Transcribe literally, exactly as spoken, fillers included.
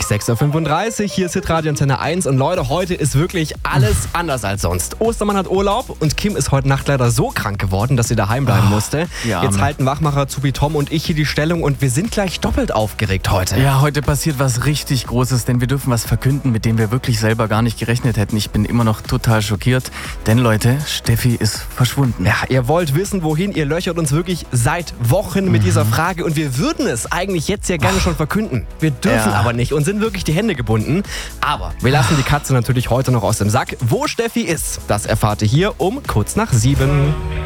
sechs Uhr fünfunddreißig, hier ist Hitradio Antenne eins und Leute, heute ist wirklich alles anders als sonst. Ostermann hat Urlaub und Kim ist heute Nacht leider so krank geworden, dass sie daheim bleiben musste. Ja, Jetzt Arme. halten Wachmacher Zubi Tom und ich hier die Stellung und wir sind gleich doppelt aufgeregt heute. Ja, heute passiert was richtig Großes, denn wir dürfen was verkünden, mit dem wir wirklich selber gar nicht gerechnet hätten. Ich bin immer noch total schockiert, denn Leute, Steffi ist verschwunden. Ja, ihr wollt wissen, wohin, ihr löchert uns wirklich seit Wochen mit dieser Frage und wir würden es eigentlich jetzt ja gerne schon verkünden. Wir dürfen Ja. aber nicht und sind wirklich die Hände gebunden. Aber wir lassen die Katze natürlich heute noch aus dem Sack. Wo Steffi ist, das erfahrt ihr hier um kurz nach sieben.